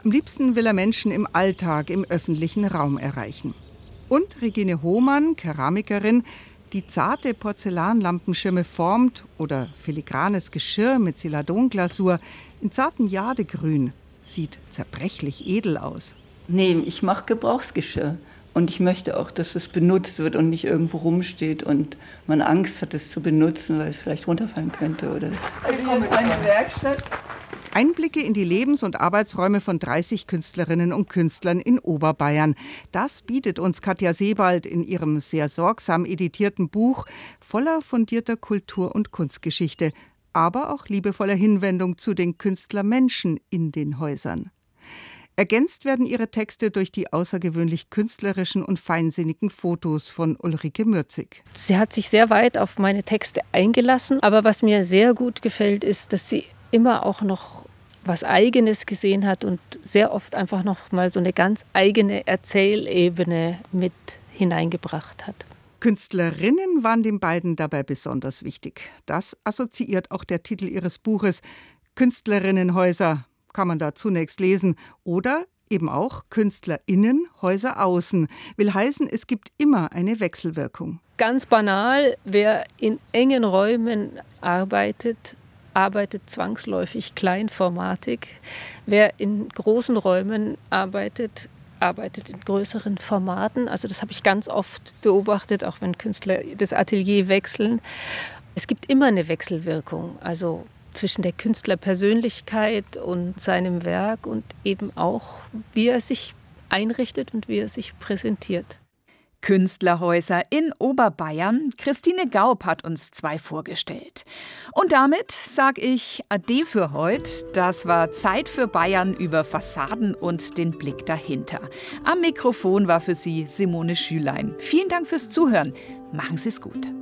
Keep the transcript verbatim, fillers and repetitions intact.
Am liebsten will er Menschen im Alltag, im öffentlichen Raum erreichen. Und Regine Hohmann, Keramikerin, die zarte Porzellanlampenschirme formt oder filigranes Geschirr mit Celadonglasur in zartem Jadegrün. Sieht zerbrechlich edel aus. Nee, ich mache Gebrauchsgeschirr. Und ich möchte auch, dass es benutzt wird und nicht irgendwo rumsteht und man Angst hat, es zu benutzen, weil es vielleicht runterfallen könnte. Oder also hier ist meine Werkstatt. Einblicke in die Lebens- und Arbeitsräume von dreißig Künstlerinnen und Künstlern in Oberbayern. Das bietet uns Katja Sebald in ihrem sehr sorgsam editierten Buch voller fundierter Kultur- und Kunstgeschichte, aber auch liebevoller Hinwendung zu den Künstlermenschen in den Häusern. Ergänzt werden ihre Texte durch die außergewöhnlich künstlerischen und feinsinnigen Fotos von Ulrike Mürzig. Sie hat sich sehr weit auf meine Texte eingelassen, aber was mir sehr gut gefällt, ist, dass sie immer auch noch was Eigenes gesehen hat und sehr oft einfach noch mal so eine ganz eigene Erzählebene mit hineingebracht hat. Künstlerinnen waren den beiden dabei besonders wichtig. Das assoziiert auch der Titel ihres Buches Künstlerinnenhäuser, kann man da zunächst lesen. Oder eben auch KünstlerInnen, Häuser außen. Will heißen, es gibt immer eine Wechselwirkung. Ganz banal, wer in engen Räumen arbeitet, arbeitet zwangsläufig kleinformatig. Wer in großen Räumen arbeitet, arbeitet in größeren Formaten. Also das habe ich ganz oft beobachtet, auch wenn Künstler das Atelier wechseln. Es gibt immer eine Wechselwirkung, also zwischen der Künstlerpersönlichkeit und seinem Werk und eben auch, wie er sich einrichtet und wie er sich präsentiert. Künstlerhäuser in Oberbayern. Christine Gaub hat uns zwei vorgestellt. Und damit sage ich Ade für heute. Das war Zeit für Bayern über Fassaden und den Blick dahinter. Am Mikrofon war für Sie Simone Schülein. Vielen Dank fürs Zuhören. Machen Sie es gut.